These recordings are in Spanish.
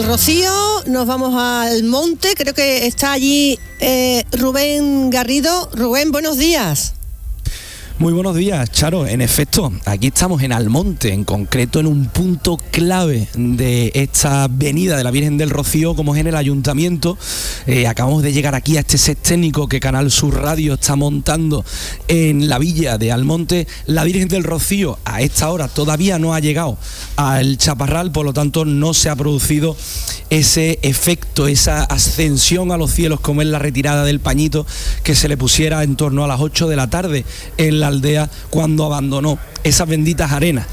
Rocío, nos vamos al monte, creo que está allí Rubén Garrido. Rubén, buenos días. Muy buenos días, Charo. En efecto, aquí estamos en Almonte, en concreto en un punto clave de esta avenida de la Virgen del Rocío, como es en el Ayuntamiento. Acabamos de llegar aquí a este set técnico que Canal Sur Radio está montando en la villa de Almonte. La Virgen del Rocío a esta hora todavía no ha llegado al Chaparral, por lo tanto no se ha producido ese efecto, esa ascensión a los cielos como es la retirada del pañito que se le pusiera en torno a las 8 de la tarde en la aldea cuando abandonó esas benditas arenas.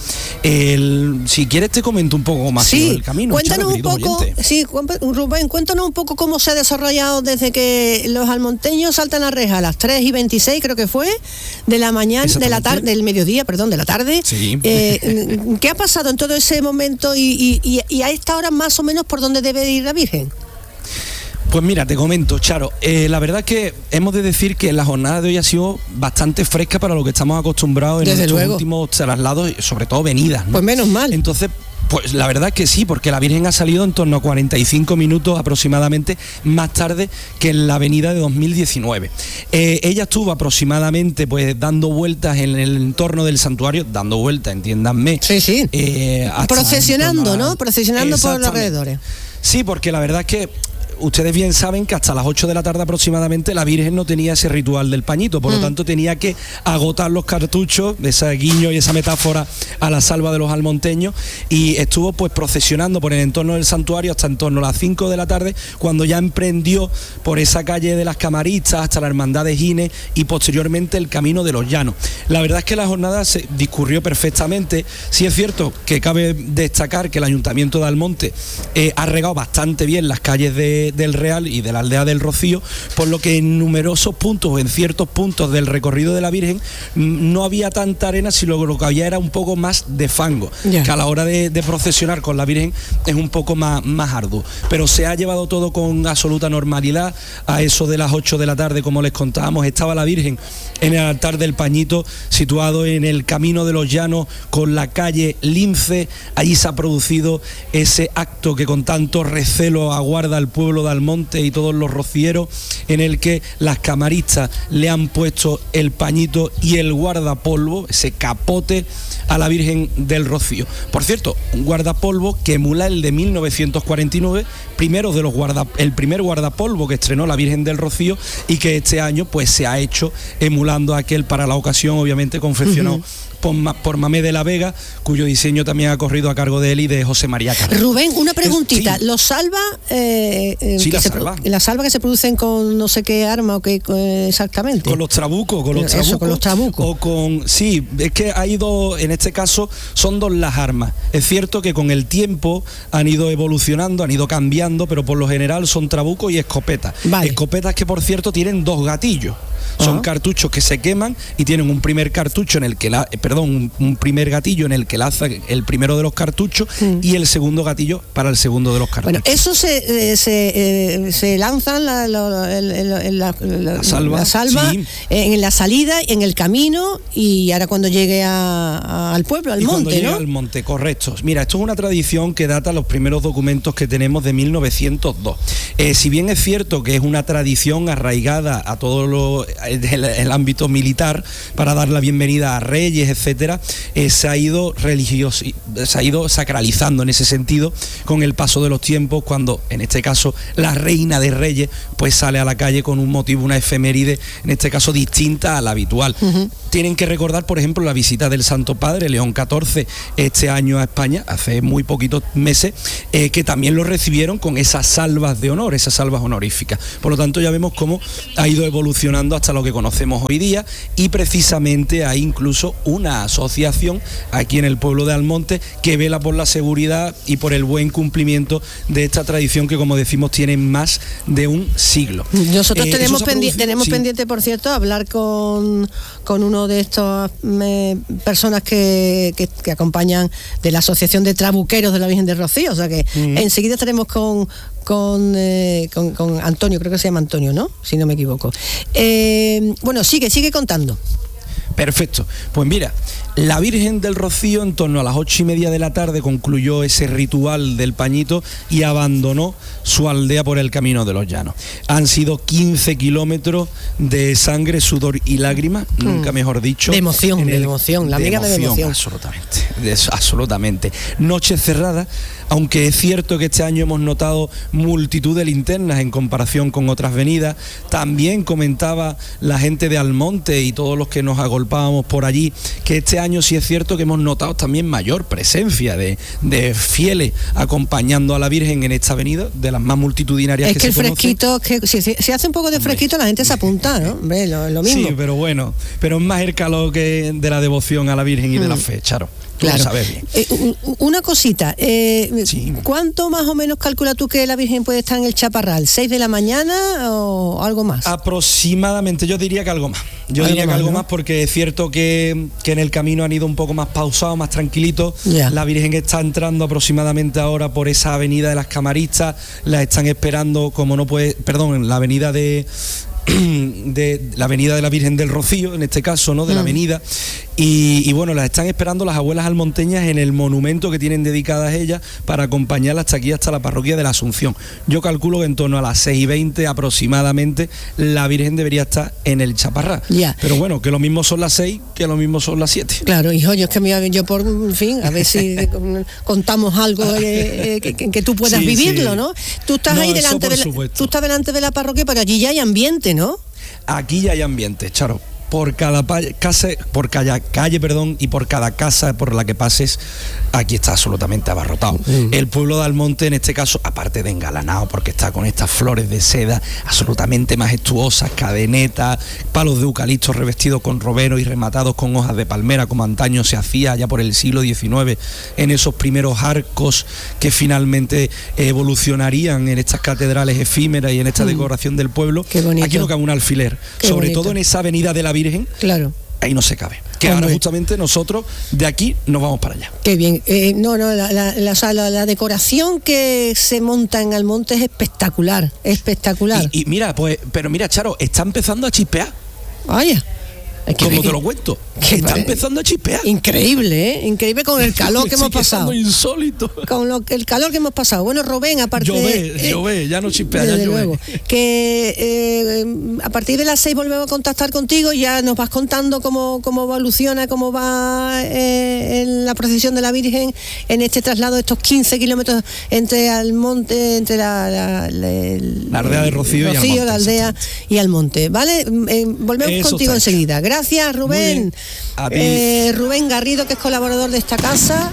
Si quieres te comento un poco más sobre el camino. Cuéntanos Charo, un poco, Rubén, cuéntanos un poco cómo se ha desarrollado desde que los almonteños saltan a reja a las 3:26, creo que fue, de la mañana, de la tarde, del mediodía, perdón, de la tarde. Sí. ¿Qué ha pasado en todo ese momento y a esta hora más o menos por dónde debe ir la Virgen? Pues mira, te comento, Charo, la verdad es que hemos de decir que la jornada de hoy ha sido bastante fresca para lo que estamos acostumbrados en estos últimos traslados, sobre todo venidas, ¿no? Pues menos mal. Entonces, pues la verdad es que sí, porque la Virgen ha salido en torno a 45 minutos aproximadamente más tarde que en la avenida de 2019. Ella estuvo aproximadamente pues dando vueltas en el entorno del santuario, dando vueltas, entiéndanme. Sí. Procesionando, ¿no? Procesionando por los alrededores. Sí, porque la verdad es que ustedes bien saben que hasta las 8 de la tarde aproximadamente la Virgen no tenía ese ritual del pañito, por lo tanto tenía que agotar los cartuchos, ese guiño y esa metáfora a la salva de los almonteños, y estuvo pues procesionando por el entorno del santuario hasta en torno a las 5 de la tarde, cuando ya emprendió por esa calle de las Camaristas hasta la Hermandad de Gines y posteriormente el Camino de los Llanos. La verdad es que la jornada se discurrió perfectamente. Sí es cierto que cabe destacar que el Ayuntamiento de Almonte ha regado bastante bien las calles del Real y de la aldea del Rocío, por lo que en numerosos puntos o en ciertos puntos del recorrido de la Virgen no había tanta arena, sino lo que había era un poco más de fango, que a la hora de procesionar con la Virgen es un poco más arduo, pero se ha llevado todo con absoluta normalidad. A eso de las 8 de la tarde, como les contábamos, estaba la Virgen en el altar del pañito, situado en el Camino de los Llanos con la calle Lince. Allí se ha producido ese acto que con tanto recelo aguarda el pueblo de Almonte y todos los rocieros, en el que las camaristas le han puesto el pañito y el guardapolvo, ese capote, a la Virgen del Rocío. Por cierto, un guardapolvo que emula el de 1949, el primer guardapolvo que estrenó la Virgen del Rocío, y que este año pues se ha hecho emulando aquel para la ocasión, obviamente confeccionado por Mamé de la Vega, cuyo diseño también ha corrido a cargo de él y de José María Carrera. Rubén, una preguntita. Sí. ¿Los salva? Las salvas que se producen con no sé qué arma o qué exactamente. Con los trabucos. Sí, es que ha ido, en este caso, son dos las armas. Es cierto que con el tiempo han ido evolucionando, han ido cambiando, pero por lo general son trabucos y escopetas. Vale. Escopetas que, por cierto, tienen dos gatillos. Son cartuchos que se queman y tienen un primer cartucho en el que un primer gatillo en el que lanza el primero de los cartuchos y el segundo gatillo para el segundo de los cartuchos. Bueno, eso se lanzan la salva sí, en la salida, en el camino, y ahora cuando llegue al pueblo, al monte, cuando llegue al monte, correcto. Mira, esto es una tradición que data los primeros documentos que tenemos de 1902. Si bien es cierto que es una tradición arraigada a todo el ámbito militar, para dar la bienvenida a reyes, etcétera, se ha ido sacralizando en ese sentido con el paso de los tiempos, cuando en este caso la reina de reyes pues sale a la calle con un motivo, una efeméride, en este caso distinta a la habitual. Tienen que recordar, por ejemplo, la visita del Santo Padre León XIV este año a España, hace muy poquitos meses, que también lo recibieron con esas salvas de honor, esas salvas honoríficas. Por lo tanto, ya vemos cómo ha ido evolucionando hasta lo que conocemos hoy día, y precisamente hay incluso una asociación aquí en el pueblo de Almonte que vela por la seguridad y por el buen cumplimiento de esta tradición que, como decimos, tiene más de un siglo. Nosotros tenemos pendiente, por cierto, hablar con uno de estas personas que acompañan de la Asociación de Trabuqueros de la Virgen del Rocío, o sea que enseguida estaremos con Antonio, creo que se llama Antonio, ¿no? Si no me equivoco. Bueno, sigue contando. Perfecto. Pues mira, la Virgen del Rocío en torno a las 8:30 de la tarde concluyó ese ritual del pañito y abandonó su aldea por el Camino de los Llanos. Han sido 15 kilómetros de sangre, sudor y lágrimas, nunca mejor dicho. De emoción, la amiga de emoción. Absolutamente. Noche cerrada, aunque es cierto que este año hemos notado multitud de linternas en comparación con otras venidas. También comentaba la gente de Almonte y todos los que nos agolpábamos por allí que este año sí es cierto que hemos notado también mayor presencia de fieles acompañando a la Virgen en esta avenida, de las más multitudinarias que se conocen. Es que el fresquito, que si hace un poco de fresquito, la gente se apunta, ¿no? Hombre, lo mismo. Sí, pero bueno, pero es más el calor que de la devoción a la Virgen y de la fe, Charo. Claro. Lo sabes bien. Una cosita, sí. ¿Cuánto más o menos calcula tú que la Virgen puede estar en el Chaparral? ¿6 de la mañana o algo más? Aproximadamente, yo diría que algo más. Yo diría que algo más porque es cierto que en el camino han ido un poco más pausados, más tranquilitos. Yeah. La Virgen está entrando aproximadamente ahora por esa avenida de las Camaristas, la están esperando, la avenida de la avenida de la Virgen del Rocío, en este caso, ¿no? De la avenida. Y bueno, las están esperando las abuelas almonteñas en el monumento que tienen dedicadas ellas para acompañarlas hasta aquí, hasta la parroquia de la Asunción. Yo calculo que en torno a las 6:20 aproximadamente la Virgen debería estar en el Chaparral. Yeah. Pero bueno, que lo mismo son las 6 que lo mismo son las 7. Claro, hijo, yo por fin, a ver si contamos algo que tú puedas vivirlo, ¿no? Tú estás ahí delante tú estás delante de la parroquia, pero allí ya hay ambiente, ¿no? Aquí ya hay ambiente, Charo. Por cada calle, y por cada casa por la que pases, aquí está absolutamente abarrotado. El pueblo de Almonte, en este caso, aparte de engalanado, porque está con estas flores de seda absolutamente majestuosas, cadenetas, palos de eucalipto revestidos con robero y rematados con hojas de palmera, como antaño se hacía ya por el siglo XIX, en esos primeros arcos que finalmente evolucionarían en estas catedrales efímeras y en esta decoración del pueblo. Aquí no cabe un alfiler, sobre todo en esa avenida de la Virgen. Claro. Ahí no se cabe. Que ahora justamente nosotros de aquí nos vamos para allá. Qué bien. La decoración que se monta en Almonte es espectacular. Y mira, pero mira, Charo, está empezando a chispear. Vaya. Como te lo cuento, está empezando a chispear. Increíble, ¿eh? Increíble con el calor que hemos pasado. Insólito. Con el calor que hemos pasado. Bueno, Rubén, aparte Llové, ya no chispea, ya llueve. Que a partir de las 6 volvemos a contactar contigo y ya nos vas contando cómo evoluciona, cómo va en la procesión de la Virgen en este traslado de estos 15 kilómetros entre Almonte, entre la aldea de Rocío y Almonte, la aldea y Almonte, ¿vale? Volvemos contigo enseguida. Gracias, Rubén. A ti. Rubén Garrido, que es colaborador de esta casa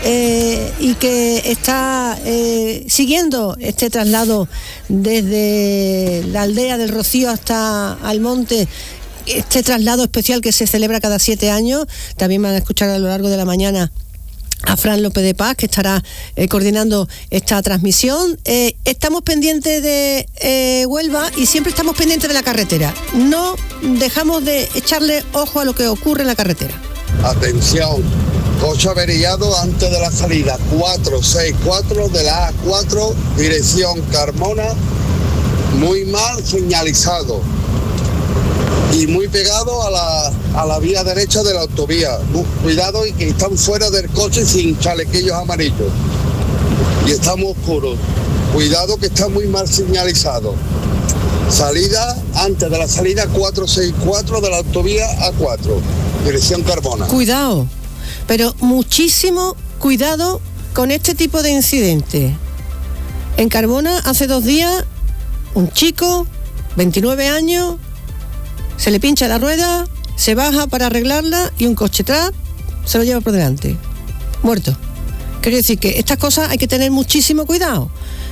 y que está siguiendo este traslado desde la aldea del Rocío hasta Almonte, este traslado especial que se celebra cada 7 años. También van a escuchar a lo largo de la mañana a Fran López de Paz, que estará coordinando esta transmisión. Estamos pendientes de Huelva y siempre estamos pendientes de la carretera. No dejamos de echarle ojo a lo que ocurre en la carretera. Atención, coche averiado antes de la salida 464 de la A4, dirección Carmona, muy mal señalizado y muy pegado a la vía derecha de la autovía. Cuidado, y que están fuera del coche sin chalequillos amarillos y estamos oscuros. Cuidado, que está muy mal señalizado. Salida, antes de la salida 464 de la autovía A4, dirección Carmona. Cuidado, pero muchísimo cuidado con este tipo de incidentes. En Carmona, hace 2 días, un chico, 29 años, se le pincha la rueda, se baja para arreglarla y un coche atrás se lo lleva por delante. Muerto. Quiero decir que estas cosas hay que tener muchísimo cuidado.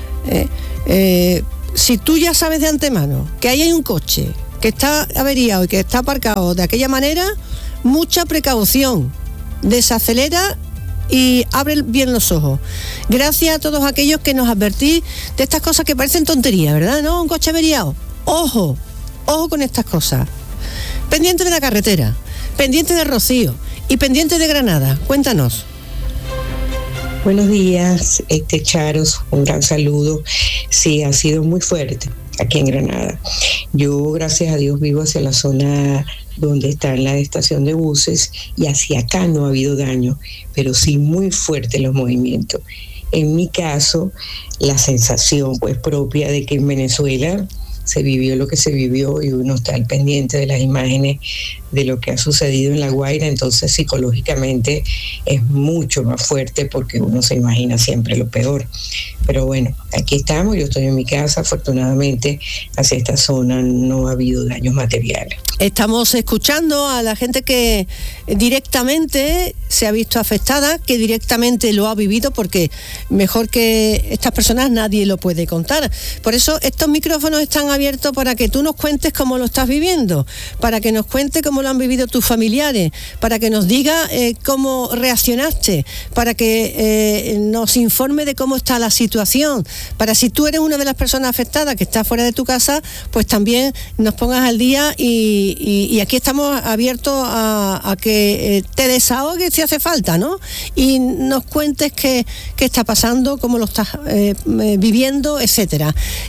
Si tú ya sabes de antemano que ahí hay un coche que está averiado y que está aparcado de aquella manera, mucha precaución. Desacelera y abre bien los ojos. Gracias a todos aquellos que nos advertís de estas cosas que parecen tonterías, ¿verdad? ¿No? Un coche averiado. Ojo con estas cosas. Pendiente de la carretera, pendiente de Rocío y pendiente de Granada. Cuéntanos. Buenos días, Charos, un gran saludo. Sí, ha sido muy fuerte aquí en Granada. Yo, gracias a Dios, vivo hacia la zona donde está la estación de buses, y hacia acá no ha habido daño, pero sí muy fuertes los movimientos. En mi caso, la sensación pues propia de que en Venezuela se vivió lo que se vivió y uno está al pendiente de las imágenes de lo que ha sucedido en La Guaira, entonces psicológicamente es mucho más fuerte porque uno se imagina siempre lo peor. Pero bueno, aquí estamos, yo estoy en mi casa, afortunadamente hacia esta zona no ha habido daños materiales. Estamos escuchando a la gente que directamente se ha visto afectada, que directamente lo ha vivido, porque mejor que estas personas nadie lo puede contar. Por eso estos micrófonos están abiertos para que tú nos cuentes cómo lo estás viviendo, para que nos cuentes cómo lo han vivido tus familiares, para que nos diga cómo reaccionaste, para que nos informe de cómo está la situación, para si tú eres una de las personas afectadas que está fuera de tu casa, pues también nos pongas al día y aquí estamos abiertos a que te desahogues si hace falta, ¿no? Y nos cuentes qué está pasando, cómo lo estás viviendo, etcétera.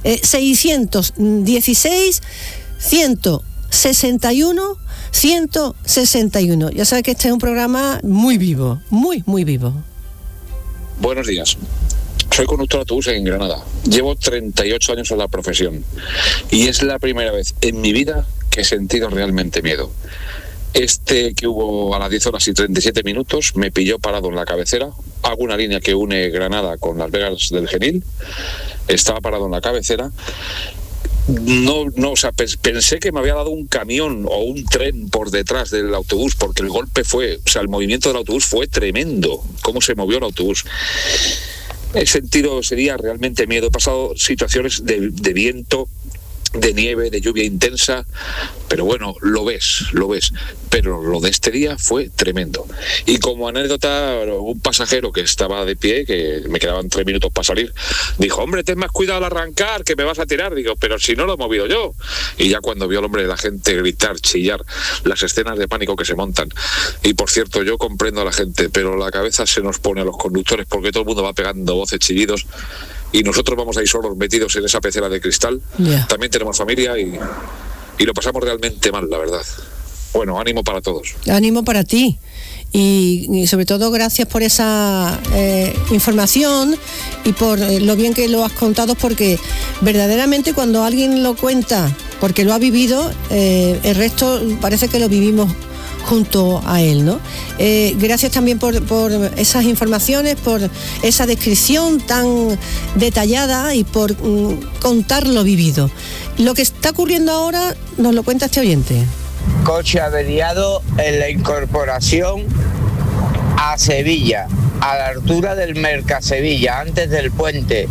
616 161 161. Ya sabes que este es un programa muy vivo, muy, muy vivo. Buenos días. Soy conductor de autobús en Granada. Llevo 38 años en la profesión y es la primera vez en mi vida que he sentido realmente miedo. Este que hubo a las 10 horas y 37 minutos me pilló parado en la cabecera. Hago una línea que une Granada con Las Vegas del Genil. Estaba parado en la cabecera. Pensé que me había dado un camión o un tren por detrás del autobús, porque el golpe el movimiento del autobús fue tremendo, cómo se movió el autobús. He sentido ese día realmente miedo. He pasado situaciones de viento, de nieve, de lluvia intensa, pero bueno, lo ves, pero lo de este día fue tremendo. Y como anécdota, un pasajero que estaba de pie, que me quedaban 3 minutos para salir, dijo: hombre, ten más cuidado al arrancar, que me vas a tirar. Digo, pero si no lo he movido yo. Y ya cuando vio al hombre, la gente gritar, chillar, las escenas de pánico que se montan. Y por cierto, yo comprendo a la gente, pero la cabeza se nos pone a los conductores porque todo el mundo va pegando voces, chillidos, y nosotros vamos ahí solos metidos en esa pecera de cristal. También tenemos familia y lo pasamos realmente mal, la verdad. Bueno, ánimo para todos. Ánimo para ti. Y sobre todo gracias por esa información y por lo bien que lo has contado, porque verdaderamente cuando alguien lo cuenta porque lo ha vivido, el resto parece que lo vivimos junto a él, ¿no? Gracias también por esas informaciones, por esa descripción tan detallada y por contar lo vivido. Lo que está ocurriendo ahora nos lo cuenta este oyente. Coche averiado en la incorporación a Sevilla, a la altura del Mercasevilla, antes del puente.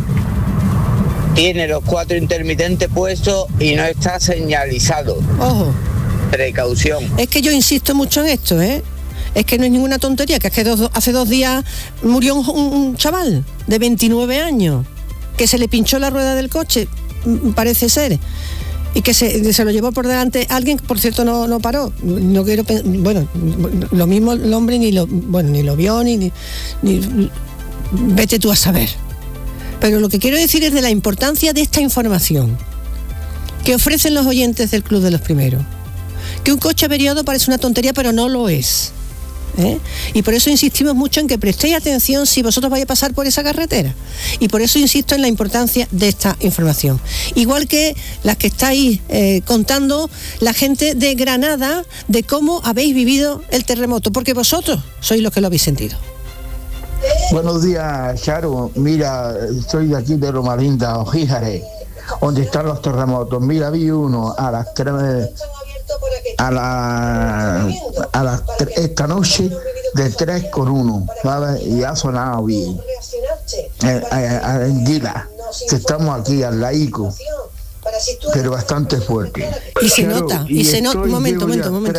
Tiene los 4 intermitentes puestos y no está señalizado. Ojo. Precaución. Es que yo insisto mucho en esto, ¿eh? Es que no es ninguna tontería, que es que hace 2 días murió un chaval de 29 años que se le pinchó la rueda del coche, parece ser, y que se lo llevó por delante alguien que, por cierto, no paró. No quiero, bueno, lo mismo el hombre ni lo vio ni vete tú a saber. Pero lo que quiero decir es de la importancia de esta información que ofrecen los oyentes del Club de los Primeros. Que un coche averiado parece una tontería, pero no lo es, ¿eh? Y por eso insistimos mucho en que prestéis atención si vosotros vais a pasar por esa carretera. Y por eso insisto en la importancia de esta información. Igual que las que estáis contando la gente de Granada, de cómo habéis vivido el terremoto, porque vosotros sois los que lo habéis sentido. Buenos días, Charo. Mira, estoy de aquí de Romarinda, Ojíjare, donde están los terremotos. Mira, vi uno a las 3... esta noche de 3,1, ¿sabes? Y ha sonado bien. En Dila, que estamos aquí al laico, pero bastante fuerte. Y se nota, y se nota, un momentito.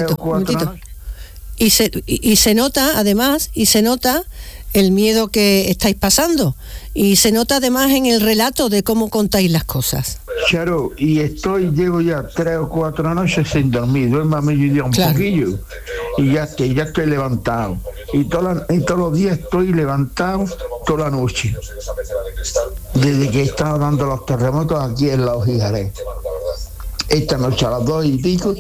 Y se nota, además, el miedo que estáis pasando. Y se nota además en el relato de cómo contáis las cosas. Charo, y llevo ya 3 o 4 noches sin dormir, duermo a mediodía un poquillo, y ya estoy levantado. Y todos los días estoy levantado toda la noche, desde que he estado dando los terremotos aquí en la Ojíjare. Esta noche a las 2 y pico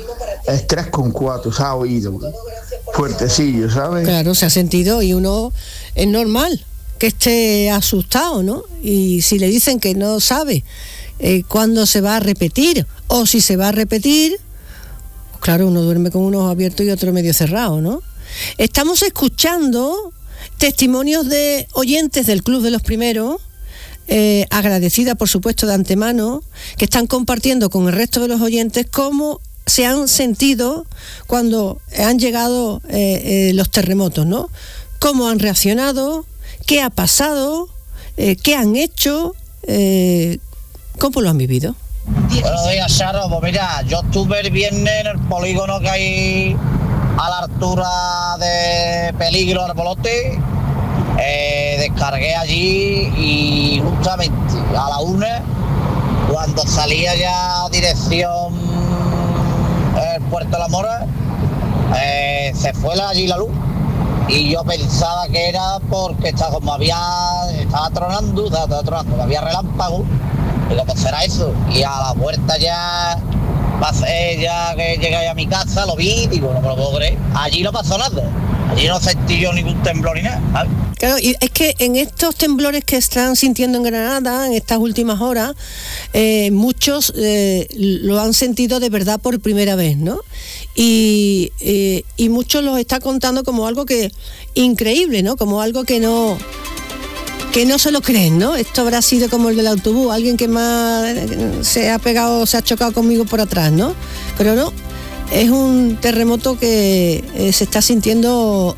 es 3,4, se ha oído. Fuertecillo, ¿sabes? Claro, se ha sentido y uno es normal que esté asustado, ¿no? Y si le dicen que no sabe cuándo se va a repetir o si se va a repetir, pues claro, uno duerme con unos abiertos y otro medio cerrado, ¿no? Estamos escuchando testimonios de oyentes del Club de los Primeros, agradecida por supuesto de antemano, que están compartiendo con el resto de los oyentes cómo se han sentido cuando han llegado los terremotos, ¿no? Cómo han reaccionado, qué ha pasado, qué han hecho, cómo lo han vivido. Buenos días, Charo. Pues mira, yo estuve el viernes en el polígono que hay a la altura de Peligro Arbolote. Descargué allí y justamente a la 1, cuando salía ya dirección el Puerto de la Mora, se fue allí la luz y yo pensaba que era porque estaba tronando, había relámpago. Digo, pues será eso. Y a la vuelta ya pasé, ya que llegué a mi casa, lo vi, digo, no me lo puedo creer. Allí no pasó nada. Allí no sentí yo ningún temblor ni nada, ¿sabes? Claro, y es que en estos temblores que están sintiendo en Granada, en estas últimas horas, muchos lo han sentido de verdad por primera vez, ¿no? Y muchos los está contando como algo que increíble, ¿no? Como algo que no se lo creen, ¿no? Esto habrá sido como el del autobús, alguien que más se ha chocado conmigo por atrás, ¿no? Pero no, es un terremoto que se está sintiendo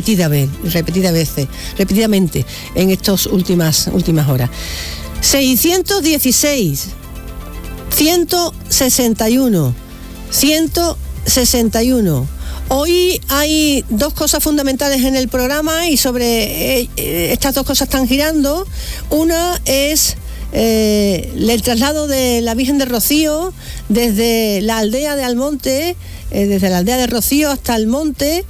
repetidamente en estas últimas horas. 616, 161. Hoy hay dos cosas fundamentales en el programa y sobre estas dos cosas están girando. Una es el traslado de la Virgen de Rocío desde la aldea de Almonte, desde la aldea de Rocío hasta el monte,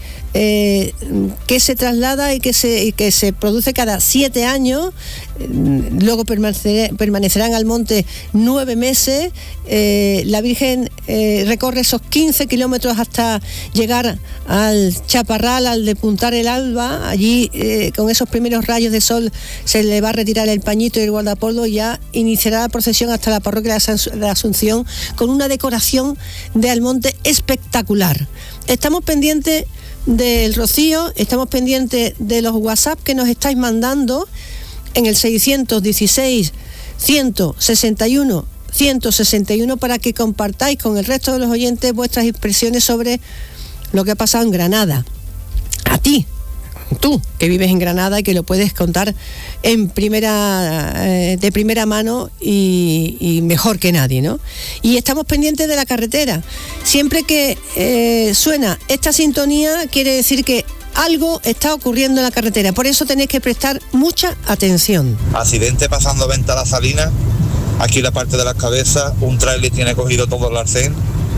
que se traslada y que se produce cada 7 años. Luego permanecerá en Almonte 9 meses. La Virgen recorre esos 15 kilómetros hasta llegar al Chaparral, al de Puntar el Alba. Allí, con esos primeros rayos de sol, se le va a retirar el pañito y el guardapolvo y ya iniciará la procesión hasta la parroquia de la Asunción, con una decoración de Almonte espectacular. Estamos pendientes del Rocío, estamos pendientes de los WhatsApp que nos estáis mandando en el 616 161 161 para que compartáis con el resto de los oyentes vuestras impresiones sobre lo que ha pasado en Granada. A ti, tú que vives en Granada y que lo puedes contar de primera mano y mejor que nadie, ¿no? Y estamos pendientes de la carretera. Siempre que suena esta sintonía quiere decir que algo está ocurriendo en la carretera, por eso tenéis que prestar mucha atención. Accidente pasando Venta La Salina, aquí la parte de las cabezas, un tráiler tiene cogido todo el arcén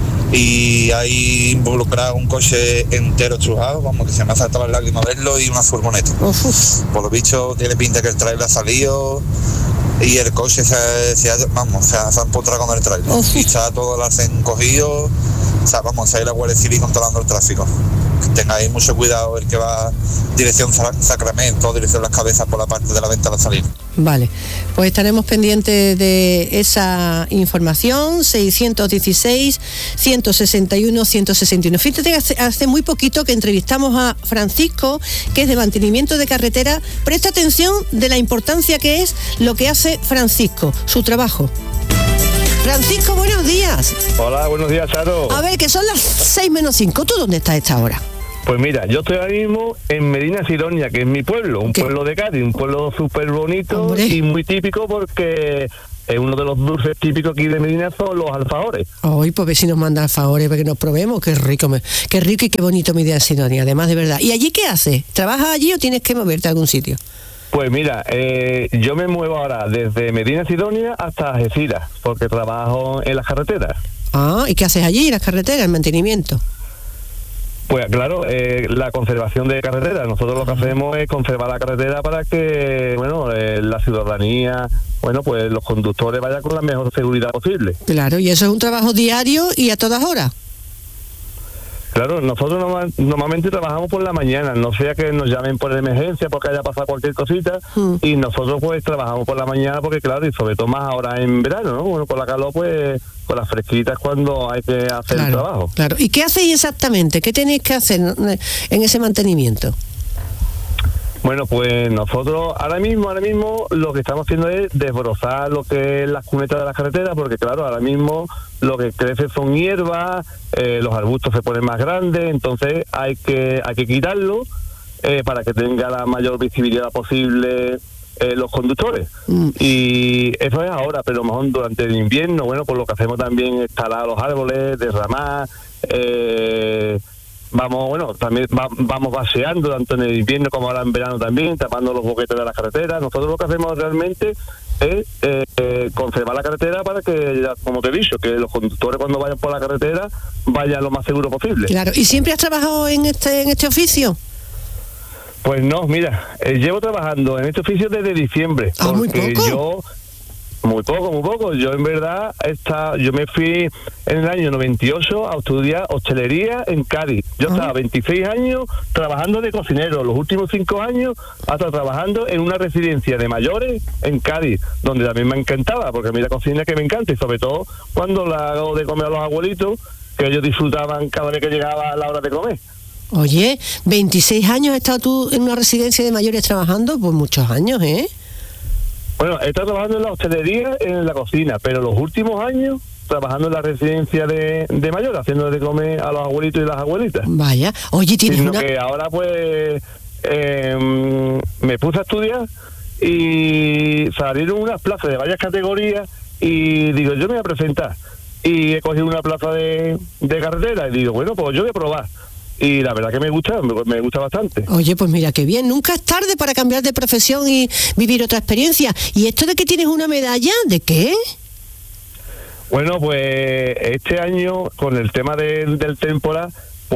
y hay involucrado un coche entero estrujado, vamos, que se me ha saltado las lágrimas verlo, y una furgoneta. Por lo visto tiene pinta que el tráiler ha salido y el coche se ha empotrado con el tráiler y está todo el arcén cogido. O sea, vamos a ir a la Guardia Civil controlando el tráfico. Que tengáis mucho cuidado el que va dirección Sacramento, dirección Las Cabezas por la parte de la Venta de la Salina. Vale, pues estaremos pendientes de esa información. 616 161 161. Fíjate, hace muy poquito que entrevistamos a Francisco, que es de mantenimiento de carretera. Presta atención de la importancia que es lo que hace Francisco, su trabajo. Francisco, buenos días. Hola, buenos días, Charo. A ver, que son las 6 menos 5. ¿Tú dónde estás a esta hora? Pues mira, yo estoy ahora mismo en Medina Sidonia, que es mi pueblo, pueblo de Cádiz, un pueblo súper bonito. ¡Hombre! Y muy típico porque uno de los dulces típicos aquí de Medina son los alfajores. Ay, pues a ver si nos manda alfajores para que nos probemos. Qué rico y qué bonito Medina Sidonia, además, de verdad. ¿Y allí qué haces? ¿Trabajas allí o tienes que moverte a algún sitio? Pues mira, yo me muevo ahora desde Medina Sidonia hasta Algeciras, porque trabajo en las carreteras. Ah, ¿y qué haces allí en las carreteras, el mantenimiento? Pues claro, la conservación de carreteras. Nosotros lo que hacemos es conservar la carretera para que, la ciudadanía, pues los conductores vayan con la mejor seguridad posible. Claro, y eso es un trabajo diario y a todas horas. Claro, nosotros normalmente trabajamos por la mañana, no sea que nos llamen por emergencia porque haya pasado cualquier cosita, y nosotros pues trabajamos por la mañana porque claro, y sobre todo más ahora en verano, ¿no? Bueno, con la calor pues, con las fresquitas cuando hay que hacer el trabajo. Claro, ¿y qué hacéis exactamente? ¿Qué tenéis que hacer en ese mantenimiento? Bueno, pues nosotros ahora mismo lo que estamos haciendo es desbrozar lo que es las cunetas de las carreteras, porque claro, ahora mismo lo que crece son hierbas, los arbustos se ponen más grandes, entonces hay que quitarlo para que tenga la mayor visibilidad posible los conductores. Y eso es ahora, pero mejor durante el invierno, bueno, pues lo que hacemos también es talar los árboles, derramar, vamos vaciando tanto en el invierno como ahora en verano también, tapando los boquetes de las carreteras. Nosotros lo que hacemos realmente es conservar la carretera para que, como te he dicho, que los conductores cuando vayan por la carretera vayan lo más seguro posible. Claro, ¿y siempre has trabajado en este oficio? Pues no, mira, llevo trabajando en este oficio desde diciembre. ¿Muy poco? Muy poco. Yo en verdad yo me fui en el año 98 a estudiar hostelería en Cádiz. Yo estaba 26 años trabajando de cocinero, los últimos 5 años hasta trabajando en una residencia de mayores en Cádiz, donde también me encantaba, porque a mí la cocina es que me encanta, y sobre todo cuando la hago de comer a los abuelitos, que ellos disfrutaban cada vez que llegaba la hora de comer. Oye, 26 años has estado tú en una residencia de mayores trabajando, pues muchos años, ¿eh? Bueno, he estado trabajando en la hostelería, en la cocina, pero los últimos años trabajando en la residencia de mayores, haciendo de comer a los abuelitos y las abuelitas. Vaya, oye, tienes una... que ahora pues me puse a estudiar y salieron unas plazas de varias categorías y digo, yo me voy a presentar. Y he cogido una plaza de carretera y digo, bueno, pues yo voy a probar. Y la verdad que me gusta bastante. Oye, pues mira, qué bien. Nunca es tarde para cambiar de profesión y vivir otra experiencia. ¿Y esto de que tienes una medalla, de qué? Bueno, pues este año, con el tema del Témpora,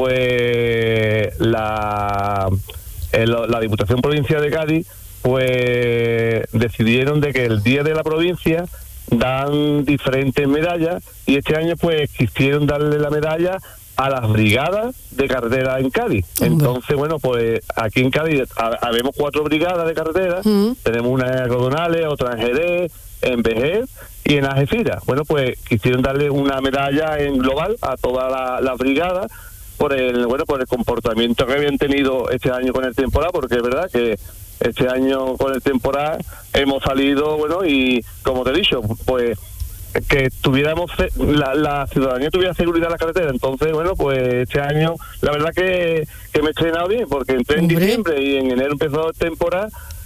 pues la Diputación Provincial de Cádiz, pues decidieron de que el día de la provincia dan diferentes medallas, y este año pues quisieron darle la medalla a las brigadas de carretera en Cádiz. Entonces, bueno, pues aquí en Cádiz habemos 4 brigadas de carretera. Tenemos una en Algodonales, otra en Jerez, en Vejer y en Algeciras. Bueno, pues quisieron darle una medalla en global a todas las brigadas por el comportamiento que habían tenido este año con el temporal, porque es verdad que este año con el temporal hemos salido, bueno, y como te he dicho, pues que tuviéramos la ciudadanía tuviera seguridad en la carretera. Entonces, bueno, pues este año la verdad que me he estrenado bien, porque entré en diciembre y en enero empezó el temporal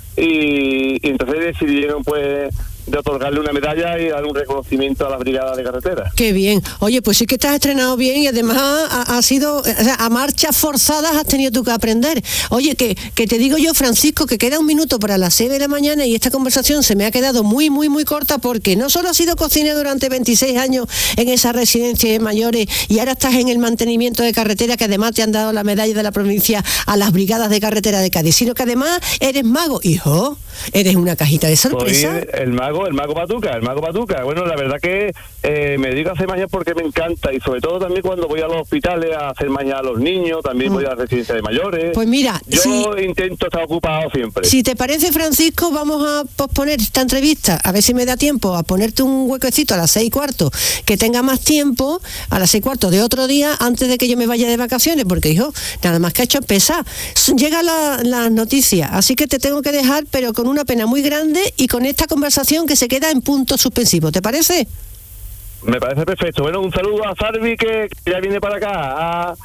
y entonces decidieron pues de otorgarle una medalla y dar un reconocimiento a las brigadas de carretera. Qué bien. Oye, pues sí que te has estrenado bien y además ha sido, o sea, a marchas forzadas has tenido tú que aprender. Oye, que te digo yo, Francisco, que queda un minuto para las 6 de la mañana y esta conversación se me ha quedado muy, muy, muy corta, porque no solo has sido cocinero durante 26 años en esa residencia de mayores y ahora estás en el mantenimiento de carretera, que además te han dado la medalla de la provincia a las brigadas de carretera de Cádiz, sino que además eres mago. Hijo, eres una cajita de sorpresa. Soy el mago Patuca. Bueno, la verdad que me dedico a hacer mañas porque me encanta, y sobre todo también cuando voy a los hospitales a hacer mañas a los niños, también voy a la residencia de mayores. Pues mira, yo intento estar ocupado siempre. Si te parece, Francisco, vamos a posponer esta entrevista, a ver si me da tiempo a ponerte un huequecito a las 6:15, que tenga más tiempo, a las 6:15 de otro día, antes de que yo me vaya de vacaciones, porque hijo, nada más que ha hecho empezar. Llega la noticia, así que te tengo que dejar, pero con una pena muy grande y con esta conversación que se queda en punto suspensivo. ¿Te parece? Me parece perfecto. Bueno, un saludo a Sarvi, que ya viene para acá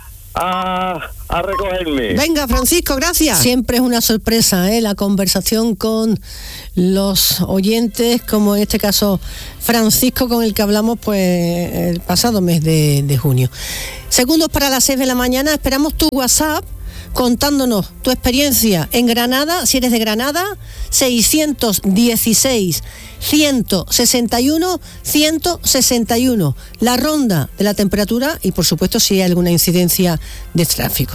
a recogerme. Venga, Francisco, gracias. Siempre es una sorpresa, la conversación con los oyentes, como en este caso Francisco, con el que hablamos pues el pasado mes de junio. Segundos para las 6 de la mañana. Esperamos tu WhatsApp contándonos tu experiencia en Granada, si eres de Granada, 616 161 161, la ronda de la temperatura y por supuesto si hay alguna incidencia de tráfico.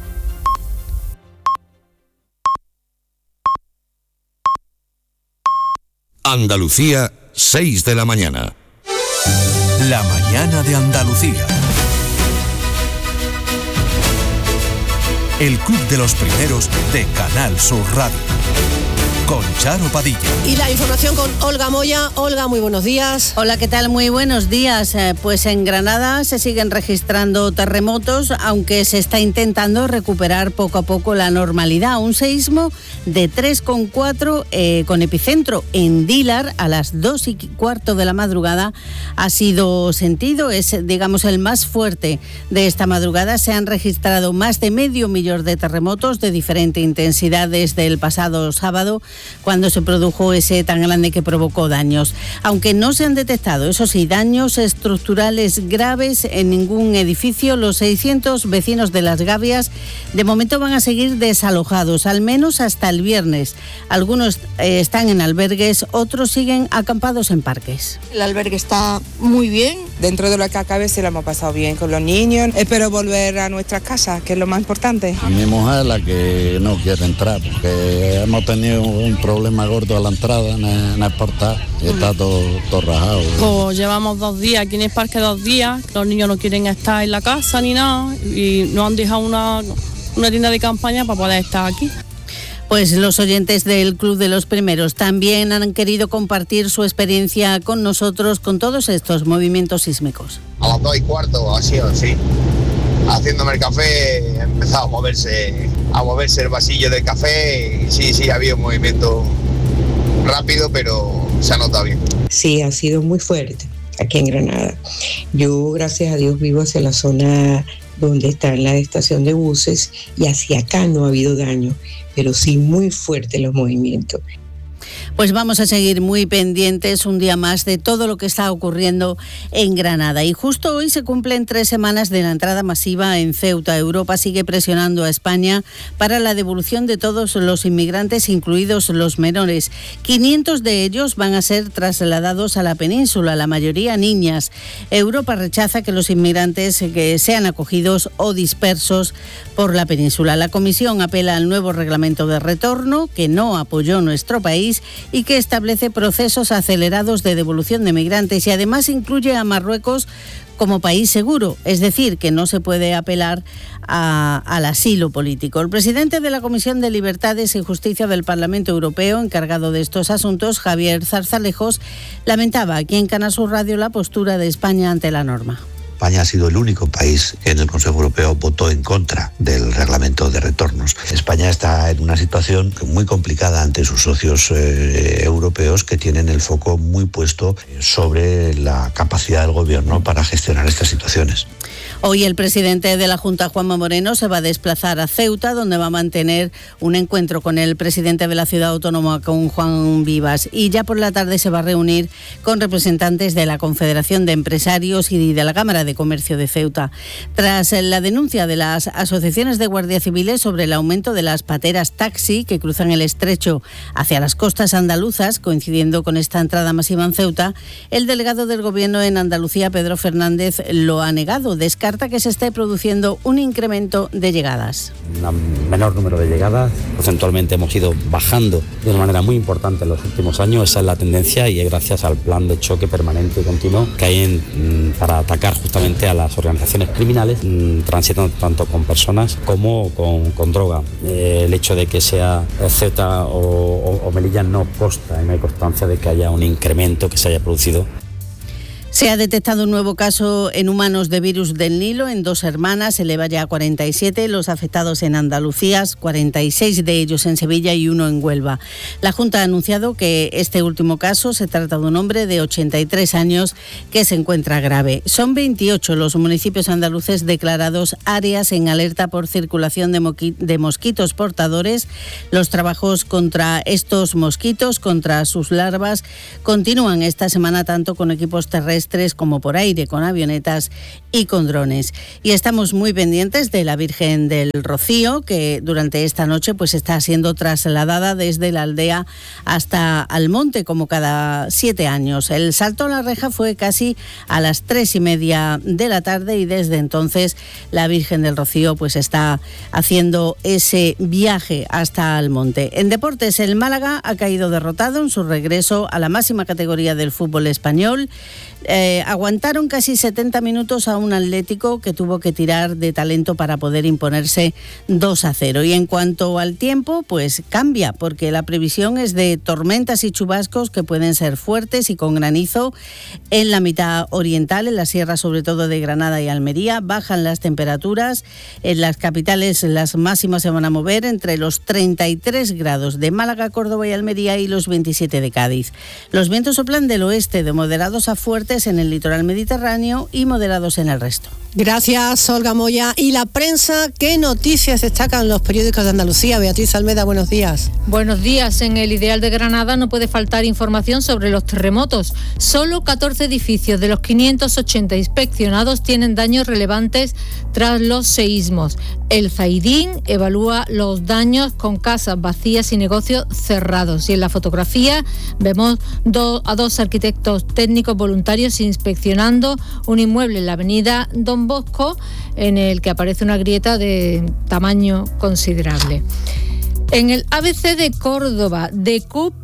Andalucía, 6 de la mañana. La mañana de Andalucía. El Club de los Primeros de Canal Sur Radio. Con Charo Padilla. Y la información con Olga Moya. Olga, muy buenos días. Hola, ¿qué tal? Muy buenos días. Pues en Granada se siguen registrando terremotos, aunque se está intentando recuperar poco a poco la normalidad. Un seísmo de 3,4 con epicentro en Dílar a las 2:15 de la madrugada ha sido sentido. Es, digamos, el más fuerte de esta madrugada. Se han registrado más de 500.000 de terremotos de diferente intensidad desde el pasado sábado, cuando se produjo ese tan grande que provocó daños. Aunque no se han detectado, eso sí, daños estructurales graves en ningún edificio, los 600 vecinos de Las Gavias de momento van a seguir desalojados, al menos hasta el viernes. Algunos están en albergues, otros siguen acampados en parques. El albergue está muy bien. Dentro de lo que acabe se lo hemos pasado bien con los niños. Espero volver a nuestras casas, que es lo más importante. Mi mujer es la que no quiere entrar, porque hemos tenido un problema gordo a la entrada en el portal y está todo rajado. Pues llevamos 2 días aquí en el parque, 2 días. Los niños no quieren estar en la casa ni nada y nos han dejado una tienda de campaña para poder estar aquí. Pues los oyentes del Club de los Primeros también han querido compartir su experiencia con nosotros con todos estos movimientos sísmicos. A las 2:15 ha sido así. Haciéndome el café, ha empezado a moverse el vasillo del café y sí, ha habido un movimiento rápido, pero se ha notado bien. Sí, ha sido muy fuerte aquí en Granada. Yo, gracias a Dios, vivo hacia la zona donde está la estación de buses y hacia acá no ha habido daño, pero sí muy fuertes los movimientos. Pues vamos a seguir muy pendientes un día más de todo lo que está ocurriendo en Granada. Y justo hoy se cumplen 3 semanas de la entrada masiva en Ceuta. Europa sigue presionando a España para la devolución de todos los inmigrantes, incluidos los menores. 500 de ellos van a ser trasladados a la península, la mayoría niñas. Europa rechaza que los inmigrantes que sean acogidos o dispersos por la península. La Comisión apela al nuevo reglamento de retorno que no apoyó nuestro país y que establece procesos acelerados de devolución de migrantes y además incluye a Marruecos como país seguro, es decir, que no se puede apelar al asilo político. El presidente de la Comisión de Libertades y Justicia del Parlamento Europeo, encargado de estos asuntos, Javier Zarzalejos, lamentaba aquí en Canal Sur Radio la postura de España ante la norma. España ha sido el único país que en el Consejo Europeo votó en contra del reglamento de retornos. España está en una situación muy complicada ante sus socios europeos, que tienen el foco muy puesto sobre la capacidad del gobierno para gestionar estas situaciones. Hoy el presidente de la Junta, Juanma Moreno, se va a desplazar a Ceuta, donde va a mantener un encuentro con el presidente de la ciudad autónoma, con Juan Vivas. Y ya por la tarde se va a reunir con representantes de la Confederación de Empresarios y de la Cámara de Comercio de Ceuta. Tras la denuncia de las asociaciones de guardias civiles sobre el aumento de las pateras taxi que cruzan el estrecho hacia las costas andaluzas, coincidiendo con esta entrada masiva en Ceuta, el delegado del Gobierno en Andalucía, Pedro Fernández, lo ha negado. Descarta que se esté produciendo un incremento de llegadas. Un menor número de llegadas, porcentualmente hemos ido bajando de una manera muy importante en los últimos años. Esa es la tendencia y es gracias al plan de choque permanente y continuo que hay para atacar justamente a las organizaciones criminales, transitando tanto con personas como con droga. El hecho de que sea Ceuta o Melilla no consta, no hay constancia de que haya un incremento que se haya producido. Se ha detectado un nuevo caso en humanos de virus del Nilo en 2 hermanas, se eleva ya a 47, los afectados en Andalucía, 46 de ellos en Sevilla y 1 en Huelva. La Junta ha anunciado que este último caso se trata de un hombre de 83 años que se encuentra grave. Son 28 los municipios andaluces declarados áreas en alerta por circulación de mosquitos portadores. Los trabajos contra estos mosquitos, contra sus larvas, continúan esta semana tanto con equipos terrestres como por aire, con avionetas y con drones. Y estamos muy pendientes de la Virgen del Rocío, que durante esta noche pues está siendo trasladada desde la aldea hasta Almonte, como cada 7 años. El salto a la reja fue casi a las 3:30 de la tarde y desde entonces la Virgen del Rocío pues está haciendo ese viaje hasta Almonte. En deportes, el Málaga ha caído derrotado en su regreso a la máxima categoría del fútbol español. Aguantaron casi 70 minutos a un Atlético que tuvo que tirar de talento para poder imponerse 2-0. Y en cuanto al tiempo, pues cambia, porque la previsión es de tormentas y chubascos que pueden ser fuertes y con granizo en la mitad oriental, en la sierra sobre todo de Granada y Almería. Bajan las temperaturas, en las capitales las máximas se van a mover entre los 33 grados de Málaga, Córdoba y Almería y los 27 de Cádiz. Los vientos soplan del oeste, de moderados a fuertes en el litoral mediterráneo y moderados en el resto. Gracias, Olga Moya. ¿Y la prensa? ¿Qué noticias destacan los periódicos de Andalucía? Beatriz Almeda, buenos días. Buenos días. En el Ideal de Granada no puede faltar información sobre los terremotos. Solo 14 edificios de los 580 inspeccionados tienen daños relevantes tras los seísmos. El Zaidín evalúa los daños con casas vacías y negocios cerrados. Y en la fotografía vemos a dos arquitectos técnicos voluntarios inspeccionando un inmueble en la avenida Don Bosco, en el que aparece una grieta de tamaño considerable. En el ABC de Córdoba, DECUP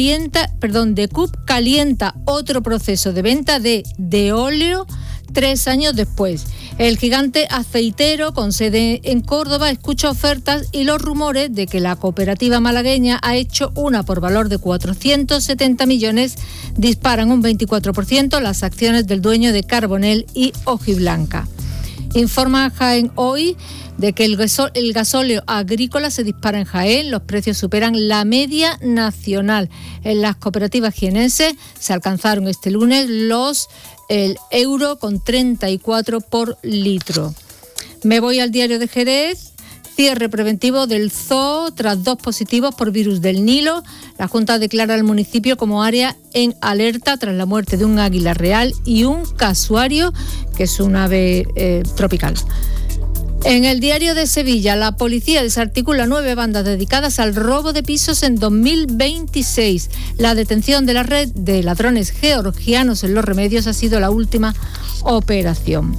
calienta otro proceso de venta de óleo 3 años después. El gigante aceitero con sede en Córdoba escucha ofertas y los rumores de que la cooperativa malagueña ha hecho una por valor de 470 millones disparan un 24% las acciones del dueño de Carbonell y Hojiblanca. Informa Jaén Hoy de que el gasóleo agrícola se dispara en Jaén, los precios superan la media nacional. En las cooperativas jienenses se alcanzaron este lunes el euro con 34 por litro. Me voy al Diario de Jerez. Cierre preventivo del zoo tras 2 positivos por virus del Nilo. La Junta declara al municipio como área en alerta tras la muerte de un águila real y un casuario, que es un ave tropical. En el Diario de Sevilla, la policía desarticula 9 bandas dedicadas al robo de pisos en 2026. La detención de la red de ladrones georgianos en Los Remedios ha sido la última operación.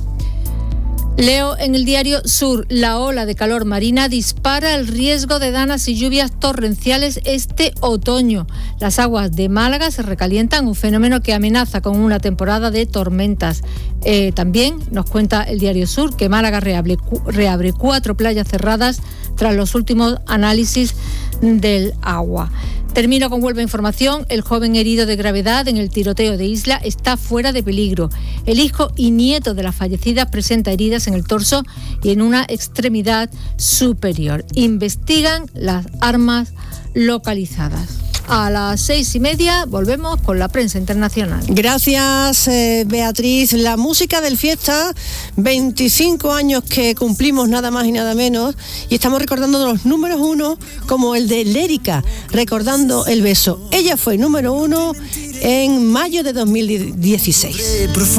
Leo en el Diario Sur, la ola de calor marina dispara el riesgo de danas y lluvias torrenciales este otoño. Las aguas de Málaga se recalientan, un fenómeno que amenaza con una temporada de tormentas. También nos cuenta el Diario Sur que Málaga reabre 4 playas cerradas tras los últimos análisis del agua. Termino con Huelva Información. El joven herido de gravedad en el tiroteo de Isla está fuera de peligro. El hijo y nieto de la fallecida presenta heridas en el torso y en una extremidad superior. Investigan las armas localizadas. A las 6:30 volvemos con la prensa internacional. Gracias, Beatriz. La música del Fiesta, 25 años que cumplimos nada más y nada menos, y estamos recordando los números 1 como el de Lérica, recordando el beso. Ella fue número 1 en mayo de 2016.